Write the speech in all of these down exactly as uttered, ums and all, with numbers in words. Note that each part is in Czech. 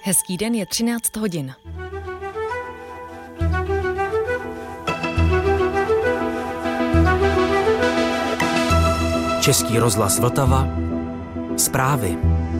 Hezký den, je třináct hodin. Český rozhlas Vltava. Zprávy.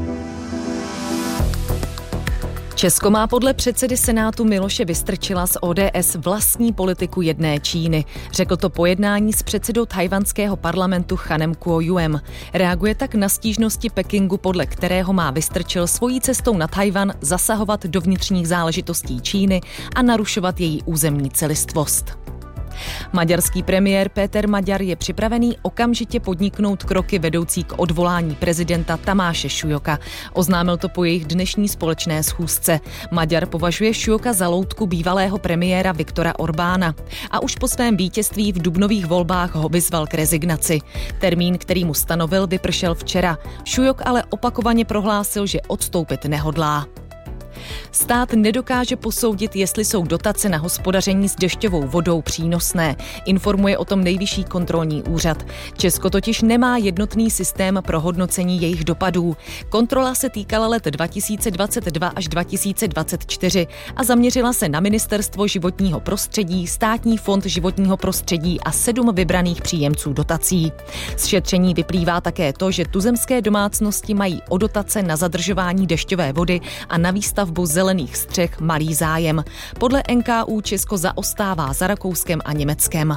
Česko má podle předsedy Senátu Miloše Vystrčila z O D S vlastní politiku jedné Číny. Řekl to po jednání s předsedou tchajwanského parlamentu Chanem Kuo-juem. Reaguje tak na stížnosti Pekingu, podle kterého má Vystrčil svojí cestou na Tchajwan zasahovat do vnitřních záležitostí Číny a narušovat její územní celistvost. Maďarský premiér Péter Maďar je připravený okamžitě podniknout kroky vedoucí k odvolání prezidenta Tamáše Šujoka. Oznámil to po jejich dnešní společné schůzce. Maďar považuje Šujoka za loutku bývalého premiéra Viktora Orbána a už po svém vítězství v dubnových volbách ho vyzval k rezignaci. Termín, který mu stanovil, vypršel včera. Šujok ale opakovaně prohlásil, že odstoupit nehodlá. Stát nedokáže posoudit, jestli jsou dotace na hospodaření s dešťovou vodou přínosné, informuje o tom Nejvyšší kontrolní úřad. Česko totiž nemá jednotný systém pro hodnocení jejich dopadů. Kontrola se týkala let dva tisíce dvacet dva až dva tisíce dvacet čtyři a zaměřila se na Ministerstvo životního prostředí, Státní fond životního prostředí a sedm vybraných příjemců dotací. Z šetření vyplývá také to, že tuzemské domácnosti mají o dotace na zadržování dešťové vody a na výstavbu zelených střech malý zájem. Podle N K U Česko zaostává za Rakouskem a Německem.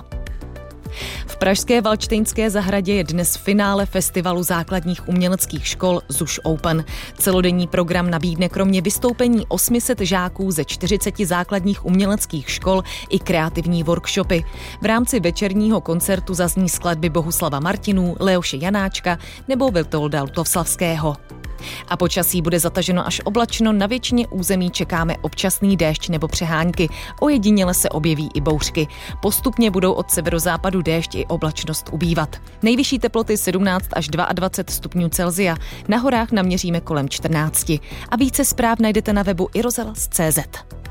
V pražské Valdštejnské zahradě je dnes finále festivalu základních uměleckých škol ZUŠ Open. Celodenní program nabídne kromě vystoupení osm set žáků ze čtyřiceti základních uměleckých škol i kreativní workshopy. V rámci večerního koncertu zazní skladby Bohuslava Martinů, Leoše Janáčka nebo Vitolda Lutoslavského. A počasí bude zataženo až oblačno, na většině území čekáme občasný déšť nebo přehánky. Ojediněle se objeví i bouřky. Postupně budou od severozápadu déšť i oblačnost ubývat. Nejvyšší teploty sedmnáct až dvacet dva stupňů Celsia. Na horách naměříme kolem čtrnáct. A více zpráv najdete na webu i rozhlas tečka cé zet.